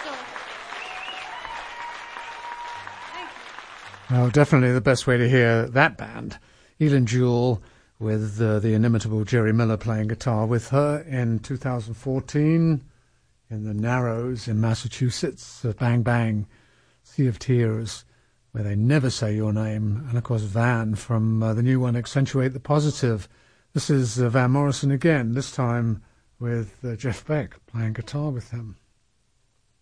Well, definitely the best way to hear that band. Eileen Jewell with the inimitable Jerry Miller playing guitar with her in 2014 in the Narrows in Massachusetts. Bang Bang, Sea of Tears, where they never say your name. And, of course, Van from the new one, Accentuate the Positive. This is Van Morrison again, this time with Jeff Beck playing guitar with him.